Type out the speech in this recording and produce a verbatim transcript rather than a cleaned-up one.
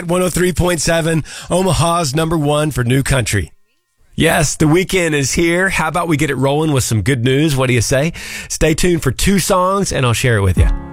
one oh three point seven, Omaha's number one for new country. Yes, the weekend is here. How about we get it rolling with some good news? What do you say? Stay tuned for two songs and I'll share it with you.